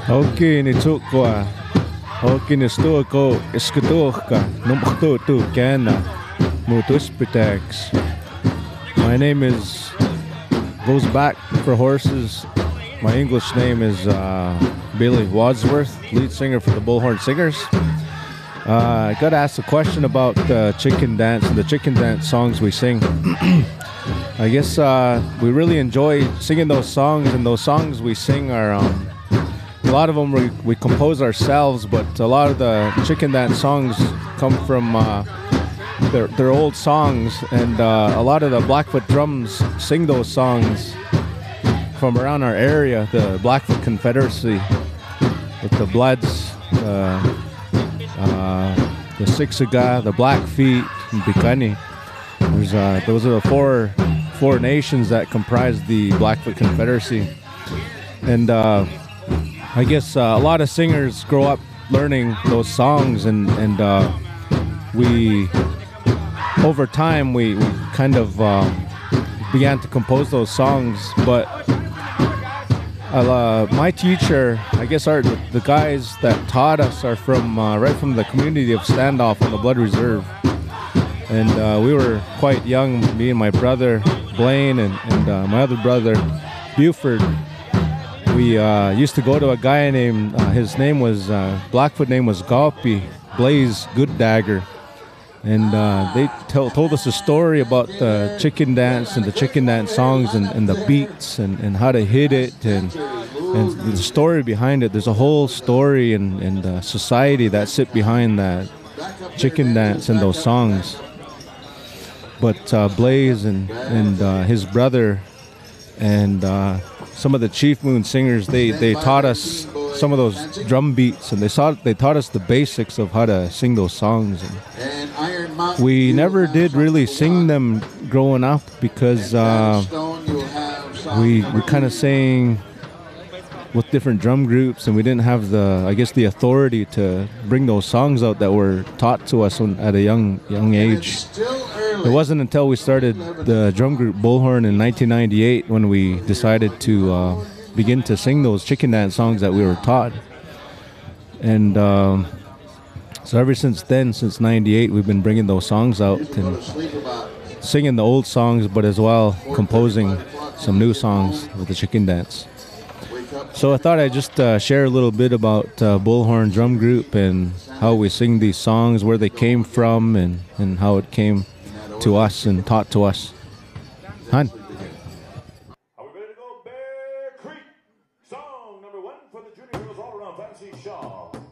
Okay, ni tukwa. Okay, ni stuko iskadoka. Numkhto tu kana. Mutus pretax. My name is goes back for horses. My English name is Billy Wadsworth, lead singer for the Bullhorn Singers. I got asked a question about chicken dance and the chicken dance songs we sing. I guess we really enjoy singing those songs, and those songs we sing are a lot of them we compose ourselves, but a lot of the chicken dance songs come from they're old songs, and a lot of the Blackfoot drums sing those songs from around our area, the Blackfoot Confederacy, with the Bloods, the Siksika, the Blackfeet, and Bikani. Those are the four nations that comprise the Blackfoot Confederacy, and I guess a lot of singers grow up learning those songs, and we over time we kind of began to compose those songs, but my teacher, I guess the guys that taught us are from right from the community of Standoff on the Blood Reserve, and we were quite young, me and my brother Blaine and my other brother Buford. We used to go to a guy named his name was Blackfoot name was Gaupi Blaze Good Dagger, and they told us a story about the chicken dance and the chicken dance songs and the beats and how to hit it and the story behind it. There's a whole story and society that sit behind that chicken dance and those songs. But Blaze and his brother and some of the Chief Moon singers, they taught us some of those drum beats, and they taught us the basics of how to sing those songs. And we never did really sing them growing up because we kind of sang with different drum groups, and we didn't have the authority to bring those songs out that were taught to us at a young age. It wasn't until we started the drum group Bullhorn in 1998 when we decided to begin to sing those chicken dance songs that we were taught. And so ever since then, since 98, we've been bringing those songs out and singing the old songs, but as well composing some new songs with the chicken dance. So I thought I'd just share a little bit about Bullhorn Drum Group and how we sing these songs, where they came from, and how it came to us and taught to us. Han. Are we ready to go? Bear Creek. Song number 1 for the Junior Girls All Around Fancy Shaw.